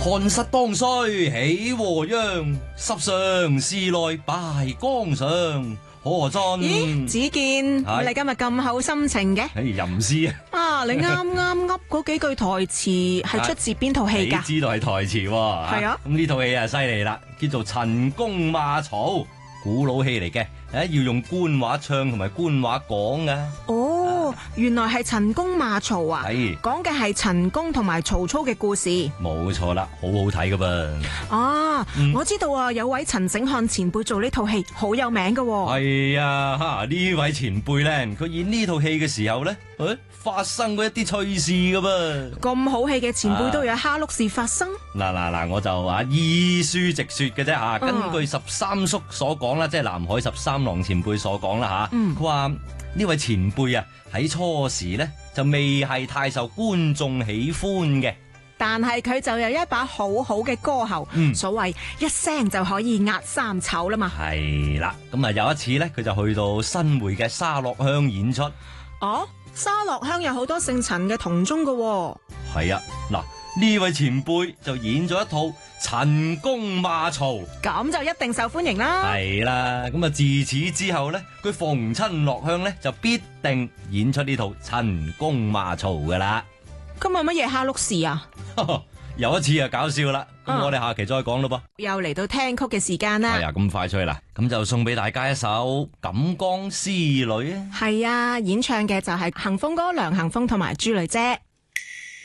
漢室當衰喜和殃，十常侍來拜江上。何真？ 咦，子健， 係你今日咁好心情嘅？ 吟詩啊！ 你啱啱噏嗰幾句台詞係出自邊套戲㗎？ 你知道係台詞喎。 係啊。 咁呢套戲啊犀利啦，叫做《陳宮罵曹》，古老戲嚟嘅，要用官話唱同埋官話講㗎。 哦，原來係陳宮罵曹啊！ 係講嘅係陳宮同埋曹操嘅故事。 冇錯啦，好好睇㗎噃。 我知道啊，有位陳整漢前輩做呢套戲好有名㗎喎。 係啊，呢位前輩咧，佢演呢套戲嘅時候咧，發生過一啲趣事㗎噃。 咁好戲嘅前輩都有蝦碌事發生。 嗱，我就依書直說嘅啫吓。根據13叔所講啦，即係南海13郎前輩所講啦吓。佢話呢位前輩啊，喺初時咧就未係太受觀眾喜歡嘅。 但係佢就有一把好好嘅歌喉，所謂一聲就可以壓三丑啦嘛。 係啦，咁啊有一次咧，佢就去到新會嘅沙樂鄉演出。 哦，沙樂鄉有好多姓陳嘅童鐘噶。 係啊，嗱，呢位前輩就演咗一套《陳宮罵曹》， 咁就一定受歡迎啦。 係啦，咁啊自此之後咧，佢逢親落鄉咧就必定演出呢套《陳宮罵曹》噶啦。 今日乜嘢蝦碌事啊？ 有一次啊搞笑啦，咁我哋下期再講咯噃。 又嚟到聽曲嘅時間啦。 係啊，咁快脆啦，咁就送俾大家一首《錦江詩女》啊。 係啊，演唱嘅就係幸豐哥梁幸豐同埋朱蕾姐。